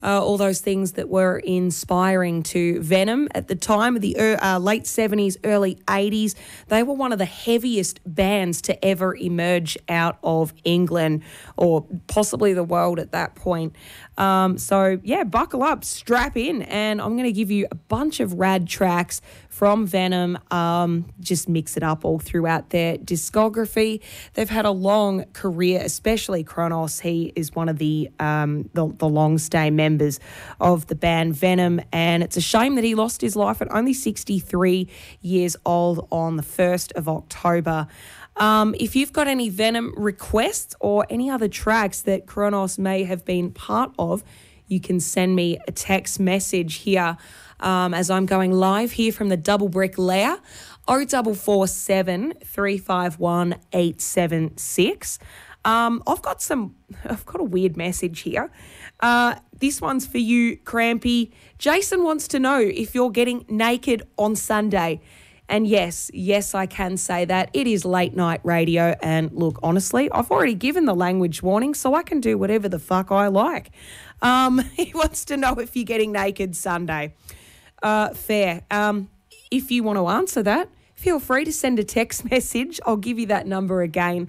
all those things that were inspiring to Venom at the time of the late 70s, early 80s. They were one of the heaviest bands to ever emerge out of England or possibly the world at that point. Buckle up, strap in, and I'm going to give you a bunch of rad tracks from Venom, just mix it up all throughout their discography. They've had a long career, especially Kronos. He is one of the long-stay members of the band Venom, and it's a shame that he lost his life at only 63 years old on the 1st of October. If you've got any Venom requests or any other tracks that Kronos may have been part of, you can send me a text message here as I'm going live here from the Double Brick Lair, 0447 351 876. I've got a weird message here. This one's for you, Crampy. Jason wants to know if you're getting naked on Sunday. And yes, I can say that. It is late night radio. And look, honestly, I've already given the language warning, so I can do whatever the fuck I like. He wants to know if you're getting naked Sunday. Fair. If you want to answer that, feel free to send a text message. I'll give you that number again,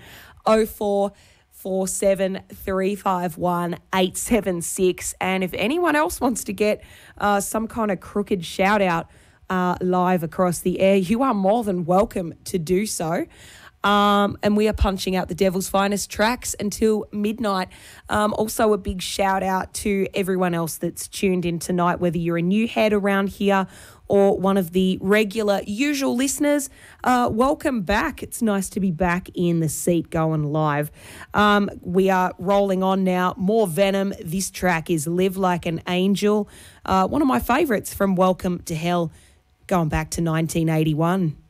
0447 351 876. And if anyone else wants to get some kind of crooked shout out live across the air, you are more than welcome to do so. And we are punching out the Devil's Finest tracks until midnight. Also a big shout out to everyone else that's tuned in tonight, whether you're a new head around here or one of the regular usual listeners. Welcome back. It's nice to be back in the seat going live. We are rolling on now. More Venom. This track is Live Like an Angel. One of my favourites from Welcome to Hell, going back to 1981.